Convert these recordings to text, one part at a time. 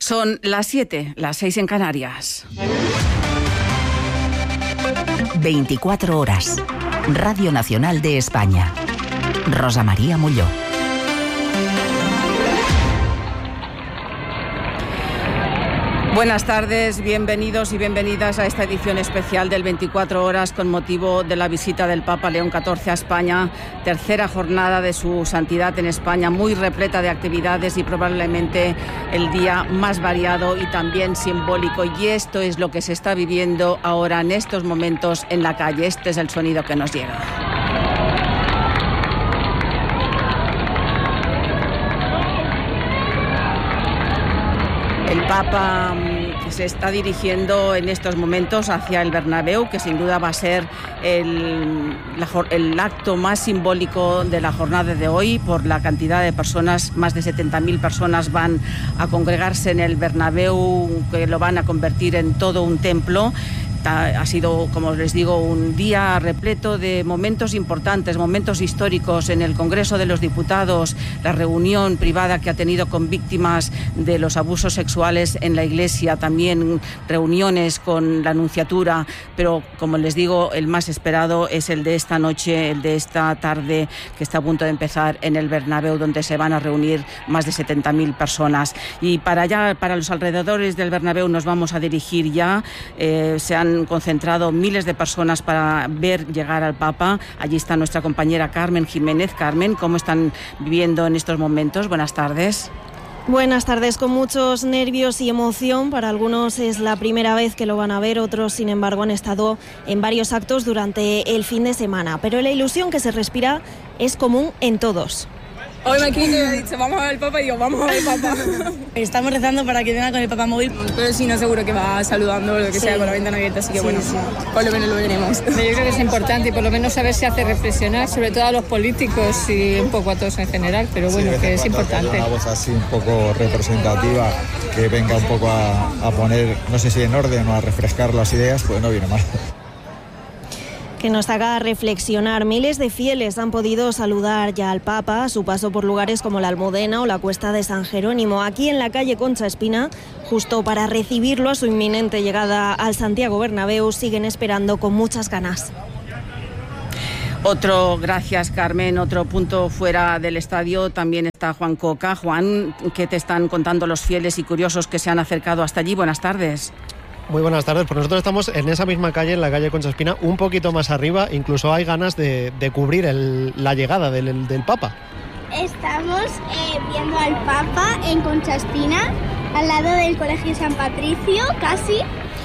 Son las 7, las 6 en Canarias. 24 horas. Radio Nacional de España. Rosa María Molló. Buenas tardes, bienvenidos y bienvenidas a esta edición especial del 24 horas con motivo de la visita del Papa León XIV a España, tercera jornada de su santidad en España, muy repleta de actividades y probablemente el día más variado y también simbólico. Y esto es lo que se está viviendo ahora en estos momentos en la calle. Este es el sonido que nos llega. El Papa se está dirigiendo en estos momentos hacia el Bernabéu, que sin duda va a ser el acto más simbólico de la jornada de hoy por la cantidad de personas. Más de 70.000 personas van a congregarse en el Bernabéu, que lo van a convertir en todo un templo. Ha sido, como les digo, un día repleto de momentos importantes, momentos históricos en el Congreso de los Diputados, la reunión privada que ha tenido con víctimas de los abusos sexuales en la Iglesia, también reuniones con la Nunciatura, pero como les digo, el más esperado es el de esta noche, el de esta tarde que está a punto de empezar en el Bernabéu, donde se van a reunir más de 70.000 personas. Y para allá, para los alrededores del Bernabéu nos vamos a dirigir ya. Se han concentrado miles de personas para ver llegar al Papa. Allí está nuestra compañera Carmen Jiménez. Carmen, ¿cómo están viviendo en estos momentos? Buenas tardes. Buenas tardes, con muchos nervios y emoción. Para algunos es la primera vez que lo van a ver, otros, sin embargo, han estado en varios actos durante el fin de semana. Pero la ilusión que se respira es común en todos. Hoy me he dicho, vamos a ver al Papa, y digo, vamos a ver al Papa. Estamos rezando para que venga con el Papa móvil. Pero si no, seguro que va saludando, lo que sea, con la ventana abierta, así que bueno, por lo menos lo veremos. Yo creo que es importante, y por lo menos saber si hace reflexionar, sobre todo a los políticos y un poco a todos en general, pero bueno, que es importante. Una voz así un poco representativa, que venga un poco a poner, no sé si en orden o a refrescar las ideas, pues no viene mal. Que nos haga reflexionar. Miles de fieles han podido saludar ya al Papa a su paso por lugares como la Almudena o la Cuesta de San Jerónimo. Aquí en la calle Concha Espina, justo para recibirlo a su inminente llegada al Santiago Bernabéu, siguen esperando con muchas ganas. Gracias Carmen, otro punto fuera del estadio también está Juan Coca. Juan, ¿qué te están contando los fieles y curiosos que se han acercado hasta allí? Buenas tardes. Muy buenas tardes, pues nosotros estamos en esa misma calle, en la calle Concha Espina, un poquito más arriba, incluso hay ganas de cubrir la llegada del Papa. Estamos viendo al Papa en Concha Espina, al lado del Colegio San Patricio, casi.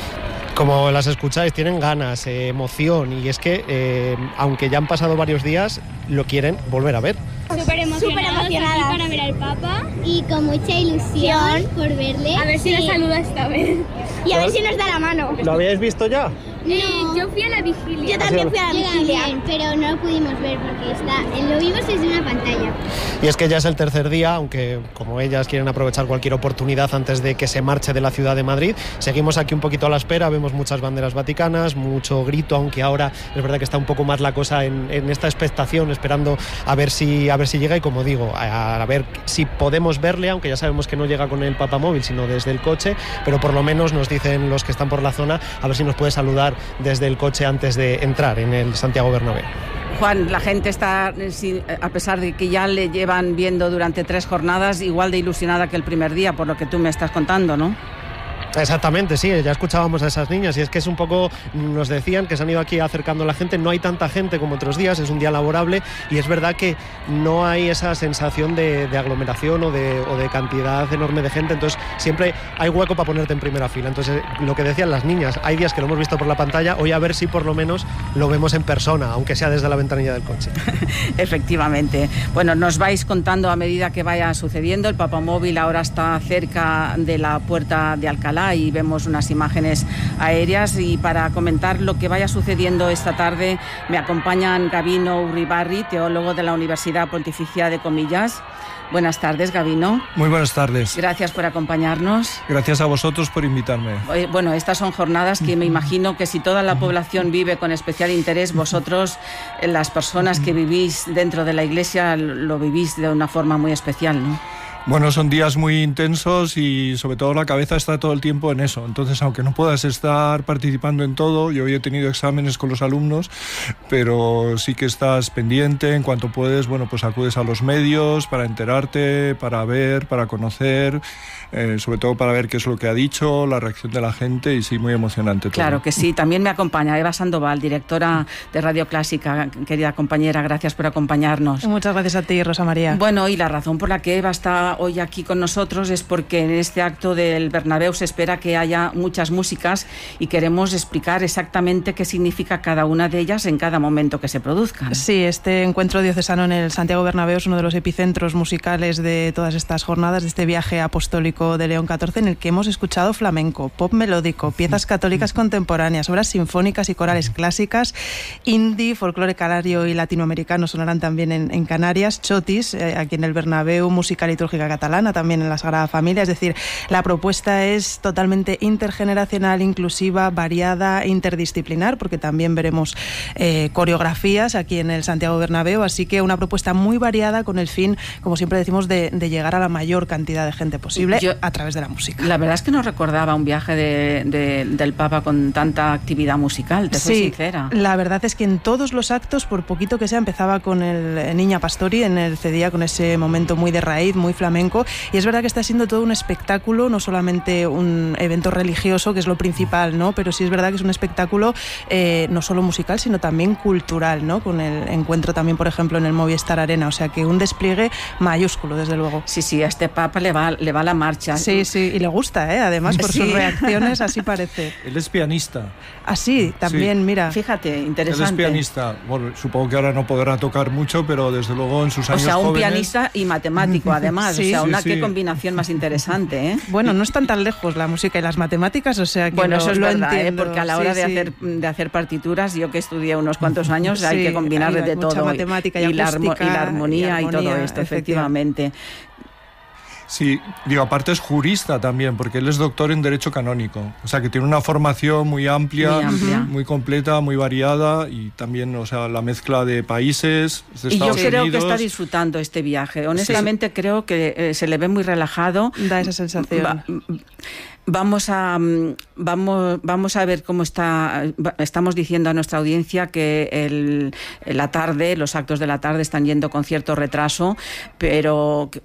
Como las escucháis, tienen ganas, emoción, y es que, aunque ya han pasado varios días, lo quieren volver a ver. Súper emocionadas para ver al Papa y con mucha ilusión por verle. A ver si le saluda esta vez. Y a ver si nos da la mano. ¿Lo habíais visto ya? No. Yo fui a la vigilia. Yo también fui a la vigilia, pero no lo pudimos ver porque lo vimos desde una pantalla. Y es que ya es el tercer día, aunque como ellas quieren aprovechar cualquier oportunidad antes de que se marche de la ciudad de Madrid, seguimos aquí un poquito a la espera, vemos muchas banderas vaticanas, mucho grito, aunque ahora es verdad que está un poco más la cosa en esta expectación, esperando a ver si llega, y como digo, a ver si podemos verle, aunque ya sabemos que no llega con el Papa móvil, sino desde el coche, pero por lo menos nos dicen los que están por la zona, a ver si nos puede saludar desde el coche antes de entrar en el Santiago Bernabéu. Juan, la gente está, a pesar de que ya le llevan viendo durante 3 jornadas, igual de ilusionada que el primer día, por lo que tú me estás contando, ¿no? Exactamente, sí, ya escuchábamos a esas niñas, y es que es un poco, nos decían que se han ido aquí acercando a la gente, no hay tanta gente como otros días, es un día laborable, y es verdad que no hay esa sensación de aglomeración o de cantidad enorme de gente, entonces siempre hay hueco para ponerte en primera fila. Entonces, lo que decían las niñas, hay días que lo hemos visto por la pantalla, hoy a ver si por lo menos lo vemos en persona, aunque sea desde la ventanilla del coche. Efectivamente. Bueno, nos vais contando a medida que vaya sucediendo. El Papa móvil ahora está cerca de la puerta de Alcalá y vemos unas imágenes aéreas, y para comentar lo que vaya sucediendo esta tarde me acompañan Gabino Uribarri, teólogo de la Universidad Pontificia de Comillas. Buenas tardes, Gabino. Muy buenas tardes. Gracias por acompañarnos. Gracias a vosotros por invitarme. Bueno, estas son jornadas que me imagino que si toda la población vive con especial interés, vosotros, las personas que vivís dentro de la Iglesia, lo vivís de una forma muy especial, ¿no? Bueno, son días muy intensos y sobre todo la cabeza está todo el tiempo en eso. Entonces, aunque no puedas estar participando en todo, yo hoy he tenido exámenes con los alumnos, pero sí que estás pendiente. En cuanto puedes, bueno, pues acudes a los medios para enterarte, para ver, para conocer, sobre todo para ver qué es lo que ha dicho, la reacción de la gente, y sí, muy emocionante todo. Claro que sí. También me acompaña Eva Sandoval, directora de Radio Clásica. Querida compañera, gracias por acompañarnos. Muchas gracias a ti, Rosa María. Bueno, y la razón por la que Eva está hoy aquí con nosotros es porque en este acto del Bernabéu se espera que haya muchas músicas y queremos explicar exactamente qué significa cada una de ellas en cada momento que se produzcan. Sí, este encuentro diocesano en el Santiago Bernabéu es uno de los epicentros musicales de todas estas jornadas, de este viaje apostólico de León XIV, en el que hemos escuchado flamenco, pop melódico, piezas católicas contemporáneas, obras sinfónicas y corales clásicas, indie, folclore canario y latinoamericano sonarán también en Canarias, chotis, aquí en el Bernabéu, música litúrgica catalana, también en la Sagrada Familia. Es decir, la propuesta es totalmente intergeneracional, inclusiva, variada, interdisciplinar, porque también veremos coreografías aquí en el Santiago Bernabéu, así que una propuesta muy variada con el fin, como siempre decimos, de llegar a la mayor cantidad de gente posible a través de la música. La verdad es que no recordaba un viaje del Papa con tanta actividad musical, te soy sincera. La verdad es que en todos los actos, por poquito que sea, empezaba con el Niña Pastori en el Cedía, con ese momento muy de raíz, muy flamenco, y es verdad que está siendo todo un espectáculo, no solamente un evento religioso, que es lo principal, ¿no? Pero sí es verdad que es un espectáculo no solo musical, sino también cultural, ¿no? Con el encuentro también, por ejemplo, en el Movistar Arena, o sea que un despliegue mayúsculo, desde luego. Sí, a este Papa le va la marcha. Sí, y le gusta, además, por sus reacciones, así parece. Él es pianista. Sí, también, mira. Fíjate, interesante. Él es pianista. Bueno, supongo que ahora no podrá tocar mucho, pero desde luego en sus años jóvenes... O sea, un pianista y matemático, además. Qué combinación más interesante, ¿eh? Bueno, no están tan lejos la música y las matemáticas, o sea que bueno, eso es lo verdad, entiendo. Porque a la hora de hacer partituras, yo que estudié unos cuantos años, hay que combinar de todo. Matemática y la armonía y todo esto, efectivamente. Sí, aparte es jurista también, porque él es doctor en Derecho Canónico. O sea, que tiene una formación muy amplia, muy completa, muy variada, y también, o sea, la mezcla de países, de Estados Unidos. Y yo creo que está disfrutando este viaje. Honestamente, creo que se le ve muy relajado. Da esa sensación. Vamos a ver cómo está. Estamos diciendo a nuestra audiencia que los actos de la tarde están yendo con cierto retraso, pero